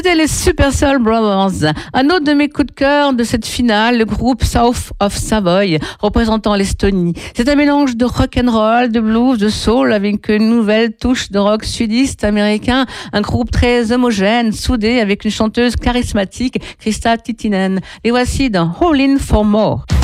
C'était les Super Soul Brothers. Un autre de mes coups de cœur de cette finale, le groupe South of Savoy, représentant l'Estonie. C'est un mélange de rock and roll, de blues, de soul, avec une nouvelle touche de rock sudiste américain. Un groupe très homogène, soudé, avec une chanteuse charismatique, Krista Tittinen. Les voici dans All In For More.